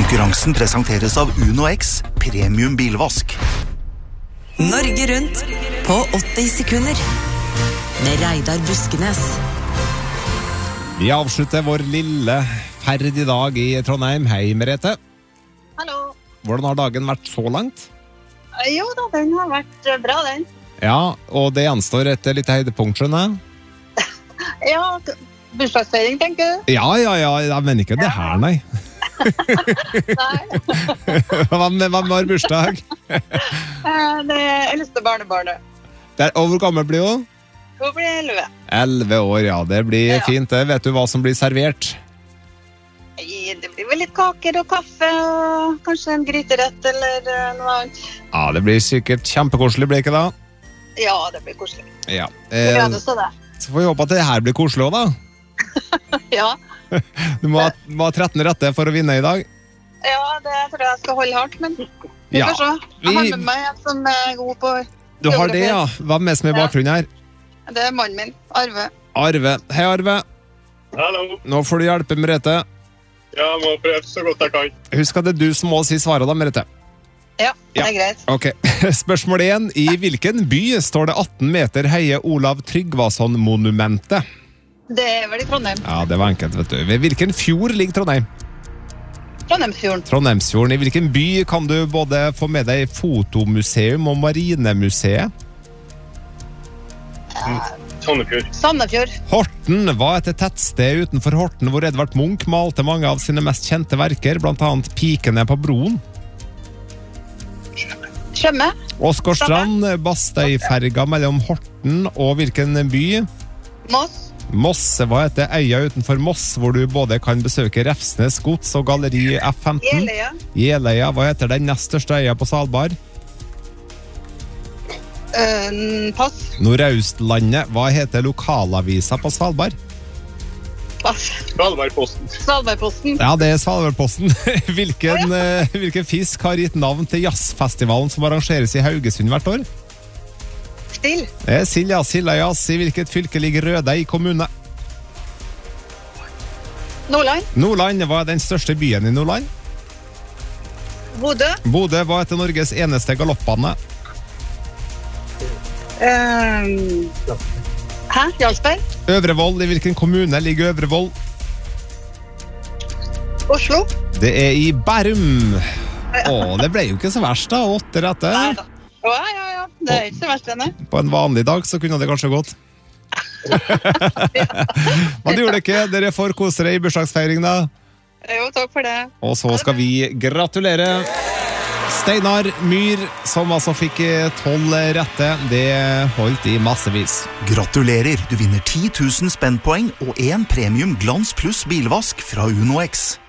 Konkurransen presenteres av Uno X Premium Bilvask. Norge rundt på 80 sekunder med Reidar Buskenes. Vi avslutter vår lille ferd i dag i Trondheim. Hei, Merete. Hallo. Hvordan har dagen vært så langt? Jo da, den har vært bra, den. Ja, og det gjenstår et litt høydepunkt, skjønner jeg. Ja, bursdagsfeiring, tenker du? Ja, men ikke det her, nei. Nei. Hva har bursdag? Det eldste barnebarnet. Og hvor gammel blir hun? Hun blir 11. 11 år, ja. Det blir fint. Vet du hva som blir servert? Det blir vel litt kaker og kaffe, og kanskje en gryterett eller noe annet. Ja, det blir sikkert kjempekoselig, blir ikke det? Ja, det blir koselig. Ja. Det gleder oss til det. Så får vi håpe at det her blir koselig også, da. Ja. Du må ha 13 rette for å vinne i dag. Ja, det tror jeg skal holde hardt, men vi får se. Jeg har med meg en som er god på... Du har det, ja. Hva med som er bakgrunnen her? Det er mannen min, Arve. Arve. Hei, Arve. Hallo. Nå får du hjelpe, Merete. Ja, jeg må prøve så godt jeg kan. Husk at det er du som må si svaret da, Merete. Ja, det er greit. Ok. Spørsmål 1. I hvilken by står det 18 meter høye Olav Tryggvason-monumentet? Det er vel i Trondheim. Ja, det var enkelt, vet du. Ved hvilken fjord ligger Trondheim? Trondheimsfjorden. Trondheimsfjorden. I hvilken by kan du både få med deg fotomuseum og marinemuseet? Sandefjord. Sandefjord. Horten var et tettsted utenfor Horten hvor Edvard Munch malte mange av sine mest kjente verker, blant annet Pikene på broen. Tjøme. Åsgårdstrand, Bastøyferga mellom Horten og hvilken by? Moss. Moss var et øya utenfor Moss, hvor du både kan besøke Refsnes gods og galleri F15. Jeløya. Jeløya, hva heter den nest største øya på Svalbard? Pass. Nordøstlandet, hva heter lokalavisa på Svalbard? Pass. Svalbardposten. Svalbardposten. Ja, det er Svalbardposten. Hvilken fisk har gitt navn til jazzfestivalen som arrangeres i Haugesund hvert år? Still. Det er sild, ja. Silda jazz. I hvilket fylke ligger Rødøy kommune? Nordland. Nordland, hva er den største byen i Nordland? Bodø. Bodø, hva heter Norges eneste galoppbane? Jarlsberg. Øvrevoll, i hvilken kommune ligger Øvrevoll? Oslo. Det er i Bærum. Det ble jo ikke så verst da, 8 rette. Neida. Ja. Det er ikke så verst denne. På en vanlig dag så kunne det kanskje gått. Men det gjorde det ikke. Dere får kose dere i bursdagsfeiring da. Jo, takk for det. Og så skal vi gratulere Steinar Myhr, som altså fikk 12 rette. Det holdt i massevis. Gratulerer, du vinner 10 000 spennpoeng og en premium Glans Plus bilvask fra Uno X.